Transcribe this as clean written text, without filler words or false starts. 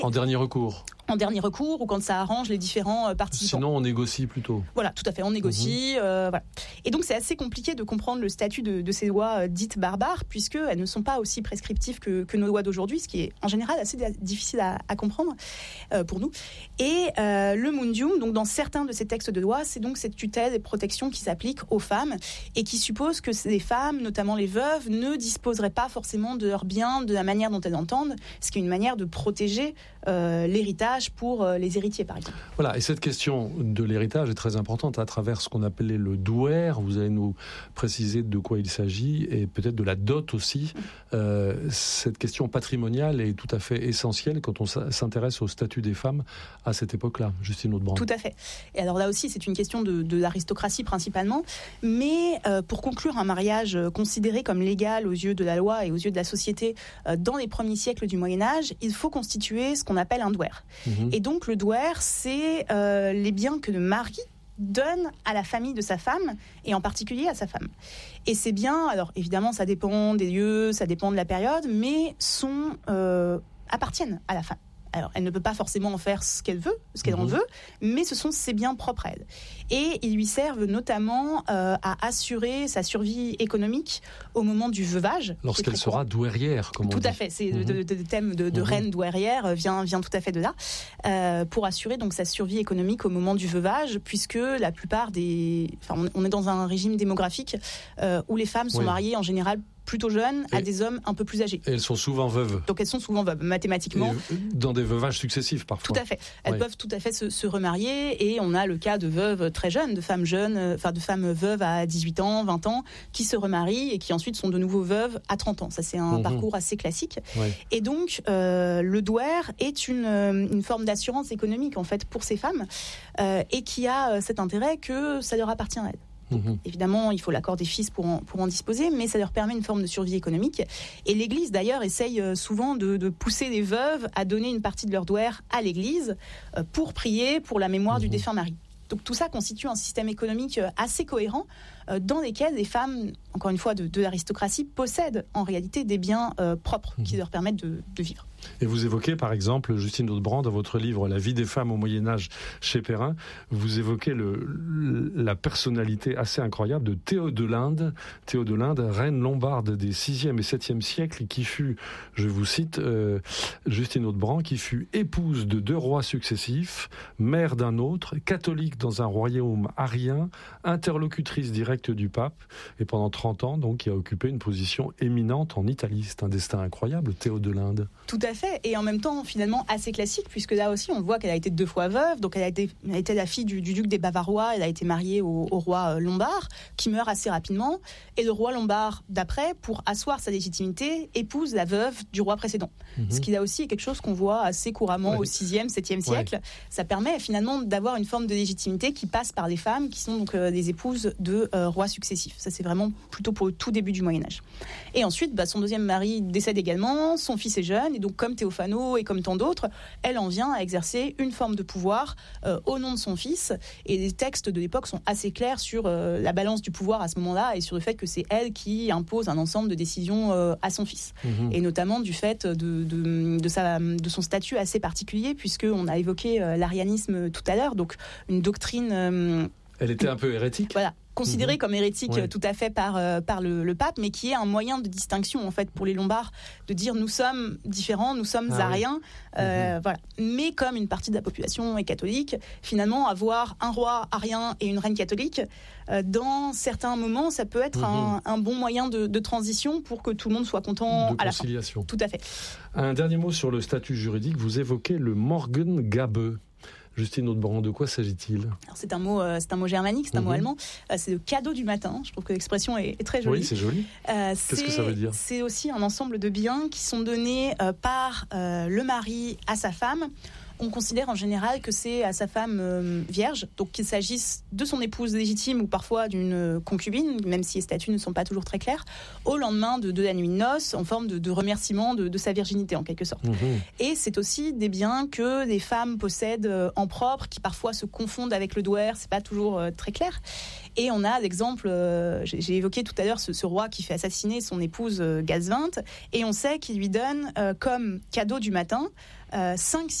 En dernier recours, ou quand ça arrange les différents participants. Sinon, on négocie plutôt. Voilà, tout à fait, on négocie. Voilà. Et donc, c'est assez compliqué de comprendre le statut de ces lois dites barbares, puisqu'elles ne sont pas aussi prescriptives que nos lois d'aujourd'hui, ce qui est en général assez difficile à comprendre pour nous. Et le mundium, donc dans certains de ces textes de loi, c'est donc cette tutelle et protection qui s'applique aux femmes et qui suppose que les femmes, notamment les veuves, ne disposeraient pas forcément de leurs biens de la manière dont elles entendent, ce qui est une manière de protéger l'héritage pour les héritiers, par exemple. Voilà, et cette question de l'héritage est très importante à travers ce qu'on appelait le douaire. Vous allez nous préciser de quoi il s'agit et peut-être de la dot aussi. Cette question patrimoniale est tout à fait essentielle quand on s'intéresse au statut des femmes à cette époque-là, Justine Hautebrand. Tout à fait. Et alors là aussi, c'est une question de l'aristocratie principalement, mais pour conclure un mariage considéré comme légal aux yeux de la loi et aux yeux de la société dans les premiers siècles du Moyen-Âge, il faut constituer ce qu'on appelle un douaire. Et donc le douaire, c'est les biens que le mari donne à la famille de sa femme, et en particulier à sa femme. Et ces biens, alors évidemment, ça dépend des lieux, ça dépend de la période, mais appartiennent à la femme. Alors, elle ne peut pas forcément en faire ce qu'elle en veut, mais ce sont ses biens propres à elle. Et ils lui servent notamment à assurer sa survie économique au moment du veuvage. Lorsqu'elle sera douairière, comme on dit. Tout à fait. C'est le thème de reine douairière vient tout à fait de là. Pour assurer donc sa survie économique au moment du veuvage, puisque la plupart on est dans un régime démographique où les femmes sont mariées en général plutôt jeunes à des hommes un peu plus âgés. Et elles sont souvent veuves. Donc elles sont souvent veuves, mathématiquement. Et dans des veuvages successifs parfois. Tout à fait. Elles peuvent tout à fait se remarier, et on a le cas de veuves très jeunes, de femmes veuves à 18 ans, 20 ans, qui se remarient et qui ensuite sont de nouveau veuves à 30 ans. Ça, c'est un parcours assez classique. Et donc, le douaire est une forme d'assurance économique, en fait, pour ces femmes, et qui a cet intérêt que ça leur appartient à elles. Évidemment, il faut l'accord des fils pour en disposer, mais ça leur permet une forme de survie économique. Et l'Église, d'ailleurs, essaye souvent de pousser les veuves à donner une partie de leur douaire à l'Église pour prier pour la mémoire du défunt mari. Donc tout ça constitue un système économique assez cohérent dans lequel les femmes, encore une fois, de l'aristocratie, possèdent en réalité des biens propres qui leur permettent de vivre. Et vous évoquez, par exemple, Justine Hautebrand, dans votre livre « La vie des femmes au Moyen-Âge » chez Perrin, vous évoquez la personnalité assez incroyable de Théodelinde, reine lombarde des 6e et 7e siècles, qui fut, je vous cite, Justine Hautebrand, qui fut épouse de 2 rois successifs, mère d'un autre, catholique dans un royaume arien, interlocutrice directe du pape, et pendant 30 ans, donc, qui a occupé une position éminente en Italie. C'est un destin incroyable, Théodelinde. Tout à fait, et en même temps finalement assez classique, puisque là aussi on voit qu'elle a été 2 fois veuve, donc elle a été la fille du duc des Bavarois, elle a été mariée au roi lombard, qui meurt assez rapidement, et le roi lombard d'après, pour asseoir sa légitimité, épouse la veuve du roi précédent. Ce qui là aussi est quelque chose qu'on voit assez couramment au 6e, 7e siècle. Ça permet finalement d'avoir une forme de légitimité qui passe par les femmes, qui sont donc des épouses de rois successifs. Ça, c'est vraiment plutôt pour le tout début du Moyen-Âge. Et ensuite, son 2e mari décède également, son fils est jeune, et donc comme Théophano et comme tant d'autres, elle en vient à exercer une forme de pouvoir au nom de son fils. Et les textes de l'époque sont assez clairs sur la balance du pouvoir à ce moment-là, et sur le fait que c'est elle qui impose un ensemble de décisions à son fils. Et notamment du fait de son statut assez particulier, puisqu'on a évoqué l'arianisme tout à l'heure, donc une doctrine... Elle était un peu hérétique. Voilà, considérée comme hérétique tout à fait par le pape, mais qui est un moyen de distinction en fait pour les Lombards, de dire nous sommes différents, nous sommes ariens, voilà. Mais comme une partie de la population est catholique, finalement avoir un roi arien et une reine catholique, dans certains moments, ça peut être un bon moyen de transition pour que tout le monde soit content à la fin. Tout à fait. Un dernier mot sur le statut juridique, vous évoquez le Morgengabe. Justine Hautebrand, de quoi s'agit-il ? Alors c'est un mot germanique, c'est un mot allemand. C'est le cadeau du matin. Je trouve que l'expression est très jolie. Oui, c'est joli. Qu'est-ce que ça veut dire ? C'est aussi un ensemble de biens qui sont donnés par le mari à sa femme. On considère en général que c'est à sa femme vierge, donc qu'il s'agisse de son épouse légitime ou parfois d'une concubine, même si les statuts ne sont pas toujours très clairs, au lendemain de la nuit de noces, en forme de remerciement de sa virginité en quelque sorte. Et c'est aussi des biens que les femmes possèdent en propre, qui parfois se confondent avec le douaire, c'est pas toujours très clair. Et on a l'exemple, j'ai évoqué tout à l'heure ce roi qui fait assassiner son épouse Gazvinte, et on sait qu'il lui donne comme cadeau du matin 5